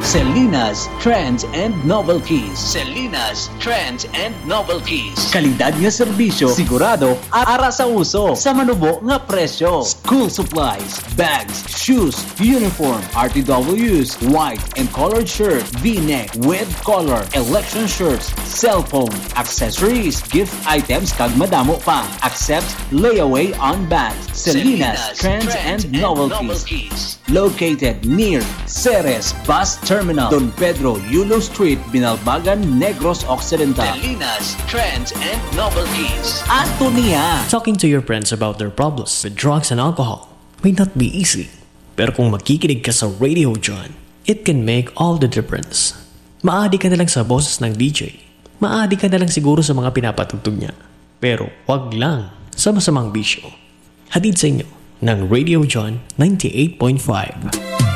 Selena's Trends and Novelties. Selena's Trends and Novelties. Kalidad nga serbisyo, sigurado ara sa uso, sa manubo nga presyo. School supplies, bags, shoes, uniform, RTWs, white and colored shirt, V-neck with collar, election shirts, cell phone, accessories, gift items kag madamo pa. Accept layaway on bags. Selena's Trends and Novelties. Located near Ceres Bus Terminal, Don Pedro Yulo Street, Binalbagan, Negros Occidental. Selena's Trends and Novelties. Antonia. Talking to your friends about their problems with drugs and alcohol may not be easy. Pero kung makikinig ka sa Radio John, it can make all the difference. Maadi ka na lang sa boses ng DJ. Maadi ka na lang siguro sa mga pinapatugtog niya. Pero wag lang sa masamang bisyo. Hatid sa inyo ng Radio John 98.5.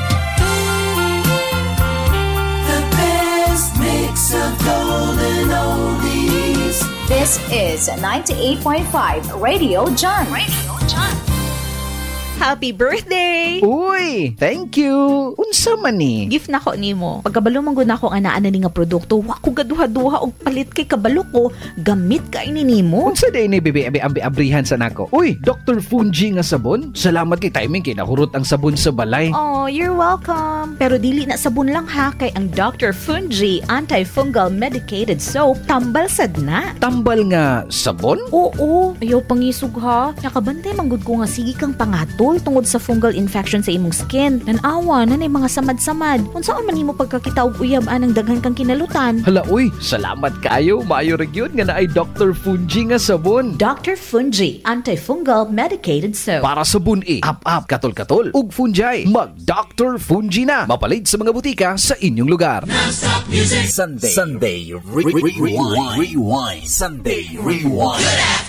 The best mix of golden oldies. This is 98.5 Radio John. Radio John. Happy birthday! Uy, thank you. Unsa man ni? Gift na ko nimo. Pagkabalo man gud nako nga naa ni nga produkto, wa ko gaduha-duha og palit kay kabalo ko, gamit kay ni nimo. Unsa day ni bebe abrihan sa nako? Uy, Dr. Fungi nga sabon. Salamat kay timing kay nahurot ang sabon sa balay. Oh, you're welcome. Pero dili na sabon lang ha, kay ang Dr. Fungi antifungal medicated soap tambal sad na. Tambal nga sabon? Oo, ayaw pangisog ha. Nakabantay manggod ko nga sige kang pangatol tungod sa fungal infection sa imong skin. Nanawa na mga samad-samad. Unsaon man nimo pagkakita og uyab anang daghan kang kinalutan. Hala uy, salamat kayo. Maayo ra gyud nga naay Dr. Fungi nga sabon. Dr. Fungi antifungal medicated soap. Para sabon up katol-katol ug fungi. Mag Dr. Fungi na. Mapalit sa mga butika sa inyong lugar. Sunday Rewind. Sunday Rewind.